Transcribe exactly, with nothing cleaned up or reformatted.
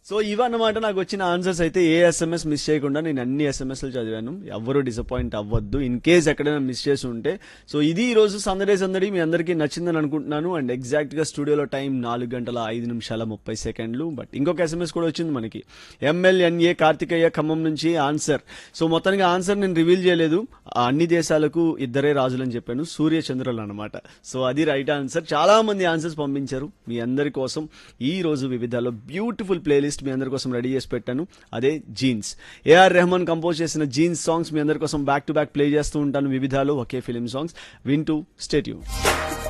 So ఇవన్నమాట నాకు వచ్చిన ఆన్సర్స్. అయితే ఏ ఎస్ఎంఎస్ మిస్ చేయకుండా నేను అన్ని ఎస్ఎంఎస్లు చదివాను. ఎవరు డిసప్పాయింట్ అవ్వద్దు ఇన్ కేస్ ఎక్కడైనా మిస్ చేసి ఉంటే. సో ఇది ఈ రోజు సందడే సందడి మీ అందరికీ నచ్చిందని అనుకుంటున్నాను. అండ్ ఎగ్జాక్ట్ గా స్టూడియోలో టైం నాలుగు గంటల ఐదు నిమిషాల ముప్పై సెకండ్లు. బట్ ఇంకొక ఎస్ఎంఎస్ కూడా వచ్చింది మనకి. ఎంఎల్ఎన్ఏ కార్తికేయ ఖమ్మం నుంచి ఆన్సర్. సో మొత్తానికి ఆన్సర్ నేను రివీల్ చేయలేదు. ఆ అన్ని దేశాలకు ఇద్దరే రాజులని చెప్పాను, సూర్య చంద్రులు అనమాట. సో అది రైట్ ఆన్సర్. చాలా మంది ఆన్సర్స్ పంపించారు మీ అందరి కోసం. ఈ రోజు వివిధాలో బ్యూటిఫుల్ ప్లేలిస్ట్ మీ అందరి కోసం రెడీ చేసి పెట్టాను. అదే జీన్స్. ఏఆర్ రెహమాన్ కంపోజ్ చేసిన జీన్స్ సాంగ్స్ మీ అందరి కోసం బ్యాక్ టు బ్యాక్ ప్లే చేస్తూ ఉంటాను వివిధాలో, ఒకే ఫిలిం సాంగ్స్ వింటూ స్టే ట్యూన్.